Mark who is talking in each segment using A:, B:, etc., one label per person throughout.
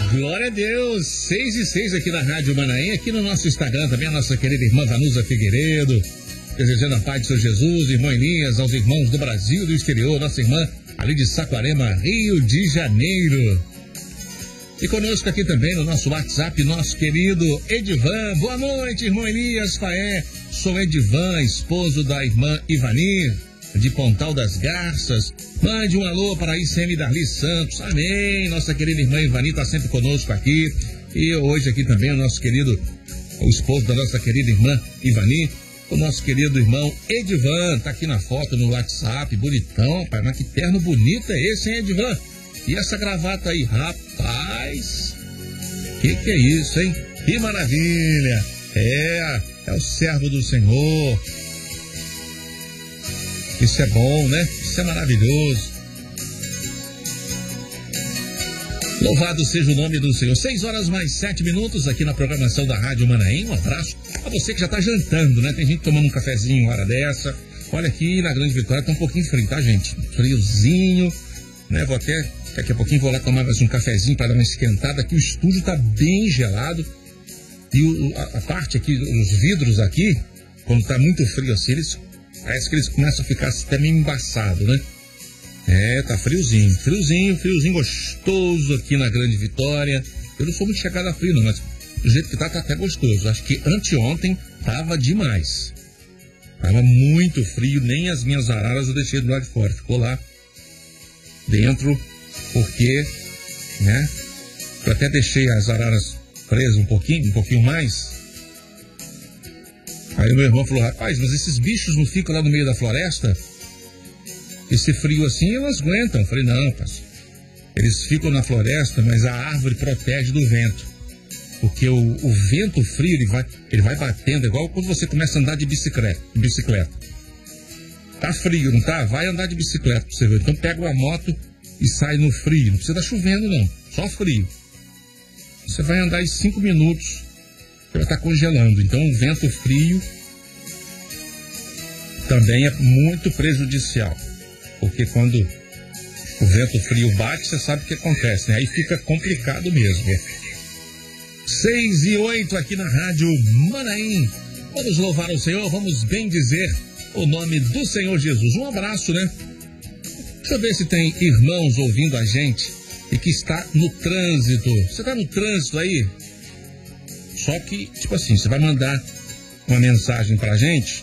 A: Glória a Deus, 6:06 aqui na Rádio Manaim, aqui no nosso Instagram também a nossa querida irmã Vanusa Figueiredo, desejando a paz de seu Jesus, irmã Elias, aos irmãos do Brasil e do exterior, nossa irmã ali de Saquarema, Rio de Janeiro. E conosco aqui também no nosso WhatsApp, nosso querido Edivan. Boa noite, irmão Elias Faé. Sou Edivan, esposo da irmã Ivani, de Pontal das Garças. Mande um alô para a ICM Darli Santos. Amém. Nossa querida irmã Ivani está sempre conosco aqui. E hoje aqui também o nosso querido, o esposo da nossa querida irmã Ivani, o nosso querido irmão Edivan. Tá aqui na foto no WhatsApp, bonitão, pai. Mas que terno bonito é esse, hein, Edivan? E essa gravata aí, rapaz, que é isso, hein? Que maravilha! É o servo do Senhor. Isso é bom, né? Isso é maravilhoso. Louvado seja o nome do Senhor. 6:07 aqui na programação da Rádio Manaim. Um abraço a você que já tá jantando, né? Tem gente tomando um cafezinho uma hora dessa. Olha aqui na Grande Vitória, tá um pouquinho frio, tá, gente? Friozinho, né? Vou até... Daqui a pouquinho vou lá tomar mais um cafezinho para dar uma esquentada. Aqui o estúdio tá bem gelado. E a parte aqui, os vidros aqui, quando tá muito frio assim, parece que eles começam a ficar até meio embaçados, né? Tá friozinho gostoso aqui na Grande Vitória. Eu não sou muito chegado a frio não, mas do jeito que tá até gostoso. Acho que anteontem tava demais. Tava muito frio, nem as minhas araras eu deixei do lado de fora. Ficou lá dentro. Porque, né, eu até deixei as araras presas um pouquinho mais. Aí o meu irmão falou, rapaz, mas esses bichos não ficam lá no meio da floresta? Esse frio assim, elas aguentam. Eu falei, não, parceiro, eles ficam na floresta, mas a árvore protege do vento. Porque o vento frio, ele vai batendo, igual quando você começa a andar de bicicleta. Tá frio, não tá? Vai andar de bicicleta pra você ver. Então pega uma moto e sai no frio. Não precisa estar chovendo, não. Só frio. Você vai andar em 5 minutos, você vai estar congelando. Então, o vento frio também é muito prejudicial. Porque quando o vento frio bate, você sabe o que acontece, né? Aí fica complicado mesmo. 6:08 aqui na Rádio Manaim. Vamos louvar o Senhor, vamos bem dizer o nome do Senhor Jesus. Um abraço, né? Deixa eu ver se tem irmãos ouvindo a gente e que está no trânsito. Você está no trânsito aí? Só que, tipo assim, você vai mandar uma mensagem pra gente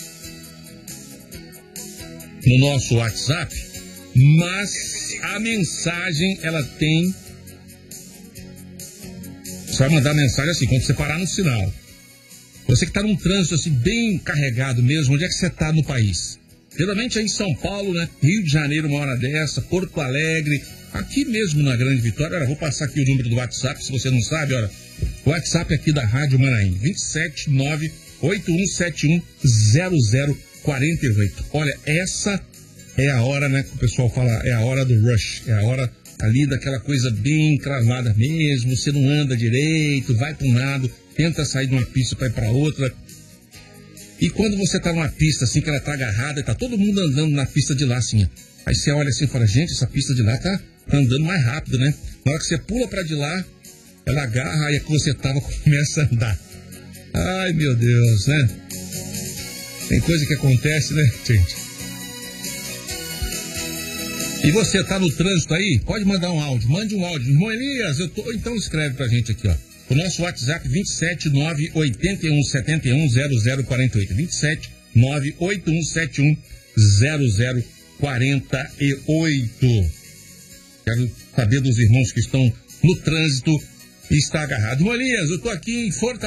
A: no nosso WhatsApp, mas a mensagem, ela tem... Você vai mandar a mensagem assim, quando você parar no sinal. Você que está num trânsito assim, bem carregado mesmo, onde é que você está no país? Geralmente é em São Paulo, né? Rio de Janeiro, uma hora dessa, Porto Alegre, aqui mesmo na Grande Vitória. Olha, vou passar aqui o número do WhatsApp, se você não sabe, olha. O WhatsApp aqui da Rádio Manaim, 27981710048. Olha, essa é a hora, né, que o pessoal fala, é a hora do rush, é a hora ali daquela coisa bem cravada mesmo, você não anda direito, vai para um lado, tenta sair de uma pista para ir para outra. E quando você tá numa pista assim, que ela tá agarrada, tá todo mundo andando na pista de lá assim, aí você olha assim e fala, gente, essa pista de lá tá andando mais rápido, né? Na hora que você pula pra de lá, ela agarra, aí a que você tava começa a andar. Ai, meu Deus, né? Tem coisa que acontece, né, gente? E você tá no trânsito aí? Pode mandar um áudio, mande um áudio. Irmão Elias, então escreve pra gente aqui, ó. O nosso WhatsApp 27981710048. 27981710048. Quero saber dos irmãos que estão no trânsito e está agarrado. Irmão Elias, eu tô aqui em Fortaleza.